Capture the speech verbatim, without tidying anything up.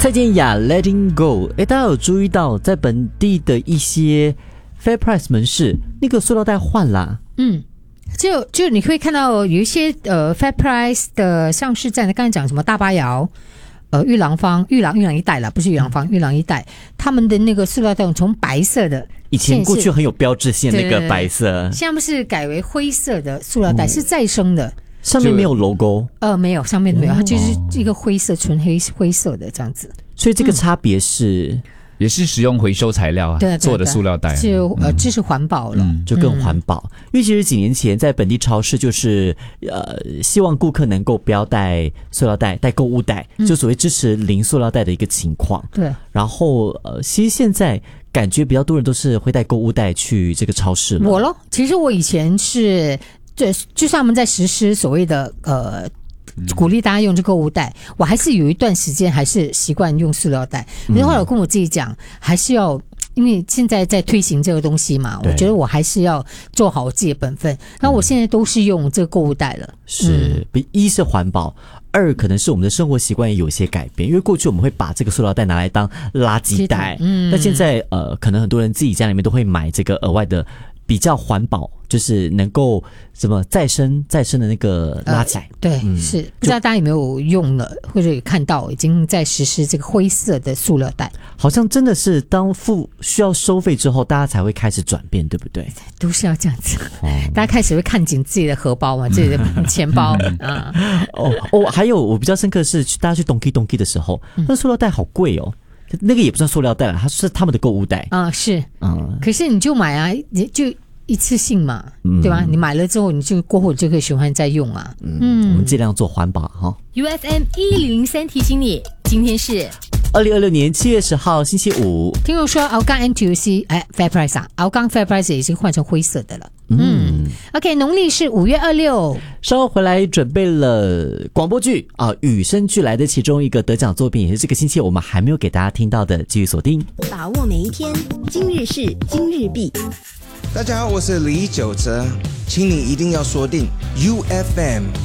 蔡健雅 Letting Go， 诶，大家有注意到在本地的一些 Fair Price 门市那个塑料袋换啦？ 嗯，就就你会看到有一些呃 Fair Price 的上市站，刚才讲什么大巴窑。呃，玉郎坊、玉郎、玉郎一带啦，不是玉郎坊，玉郎一带，他们的那个塑料袋从白色的， 以前过去很有标志性那个白色， 现在不是改为灰色的塑料袋，嗯、是再生的， 上面没有 logo， 呃，没有，上面没有，它就是一个灰色、纯黑灰色的这样子。 所以这个差别是。嗯也是使用回收材料啊，对对对做的塑料袋， 就呃，这是环保了， 嗯、就更环保。嗯、因为其实几年前在本地超市，就是呃，希望顾客能够不要带塑料袋，带购物袋，嗯、就所谓支持零塑料袋的一个情况。 对。 然后呃，其实现在感觉比较多人都是会带购物袋去这个超市了。 我咯，其实我以前是，对，就像他们在实施所谓的呃。鼓励大家用这购物袋，我还是有一段时间还是习惯用塑料袋。可是后来我跟我自己讲，还是要，因为现在在推行这个东西嘛，我觉得我还是要做好我自己的本分。然后我现在都是用这个购物袋了。 是，嗯、一是环保，二可能是我们的生活习惯也有些改变。因为过去我们会把这个塑料袋拿来当垃圾袋，嗯，但现在呃，可能很多人自己家里面都会买这个额外的。比较环保，就是能够什么再生再生的那个垃圾、呃、 对、嗯、是不知道大家有没有用了或者有看到已经在实施这个灰色的塑料袋， 好像真的是当付需要收费之后大家才会开始转变，对不对？ 都是要这样子、哦、大家开始会看紧自己的荷包嘛，自己的钱包啊。 哦哦，还有我比较深刻的是大家去 Donki Donki 的时候，那塑料袋好贵哦，那个也不算塑料袋了，它是他们的购物袋啊、呃，是，嗯，可是你就买啊，就一次性嘛，嗯、对吧？你买了之后，你就过后就可以循环再用啊。 嗯，嗯我们尽量做环保哈。 U F M 一零零三提醒你，今天是二零二六年七月十号星期五。 听说说鳌钢 N T U C 哎 Fair Price 啊，鳌钢 Fair Price 已经换成灰色的了。嗯, 嗯 ，OK， 农历是五月二六。 稍后回来准备了广播剧啊，与生俱来的其中一个得奖作品，也是这个星期我们还没有给大家听到的，继续锁定。 把握每一天，今日事今日毕。 大家好，我是李玖哲，请你一定要锁定 U F M